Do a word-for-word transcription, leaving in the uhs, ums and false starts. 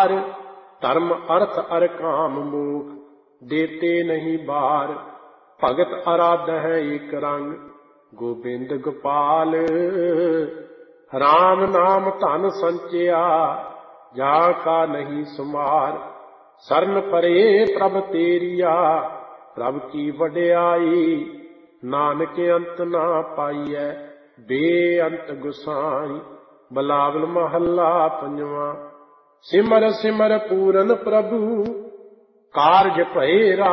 हार। धर्म अर्थ अर काम मोख देते नहीं बार। भगत आराध है एक रंग गोबिंद गोपाल। राम नाम धन संचया जाका नहीं सुमार। शरण परे प्रभ तेरिया प्रभ की वड्याई। नानक अंत ना पाइयै बेअंत गुसाई। बिलावल महला पंजवा। सिमर सिमर पूरन प्रभु कारज भये राम।